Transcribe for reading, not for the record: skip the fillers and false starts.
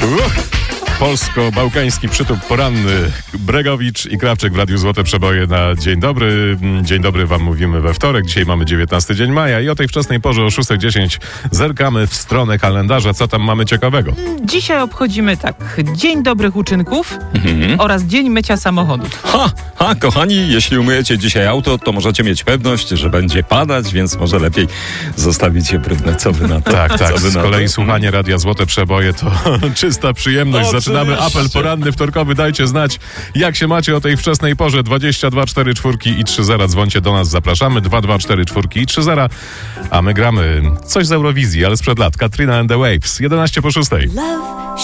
Polsko-bałkański przytup poranny. Bregowicz i Krawczyk w Radiu Złote Przeboje na dzień dobry. Dzień dobry wam mówimy we wtorek. Dzisiaj mamy 19 dzień maja i o tej wczesnej porze o 6:10 zerkamy w stronę kalendarza. Co tam mamy ciekawego? Dzisiaj obchodzimy Dzień Dobrych Uczynków oraz Dzień Mycia Samochodów. Kochani, jeśli umyjecie dzisiaj auto, to możecie mieć pewność, że będzie padać, więc może lepiej zostawić je brudne. Co wy na to? Tak. Co Z kolei słuchanie Radia Złote Przeboje to czysta przyjemność. Zaczynamy apel poranny, wtorkowy. Dajcie znać, jak się macie o tej wczesnej porze. 22 44 i 30. Dzwońcie do nas, zapraszamy. 2244 i 30. A my gramy coś z Eurowizji, ale sprzed lat. Katrina and the Waves. 11 po 6. Love